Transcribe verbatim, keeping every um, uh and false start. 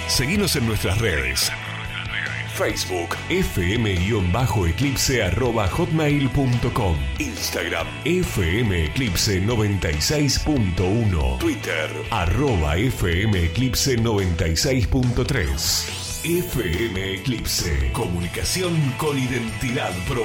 Seguinos en nuestras redes. Facebook, fm-eclipse arroba hotmail punto com. Instagram, fmeclipse noventa y seis punto uno. Twitter, arroba fmeclipse noventa y seis punto tres. F M Eclipse, comunicación con identidad propia.